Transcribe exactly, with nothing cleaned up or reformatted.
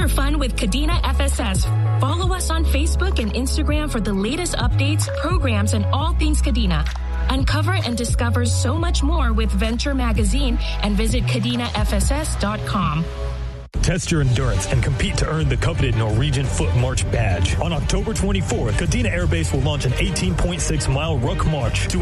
fun with Kadena F S S. Follow us on Facebook and Instagram for the latest updates, programs, and all things Kadena. Uncover and discover so much more with Venture Magazine and visit kadena f s s dot com. Test your endurance and compete to earn the coveted Norwegian Foot March badge. On October twenty-fourth, Kadena Air Base will launch an eighteen point six mile ruck march to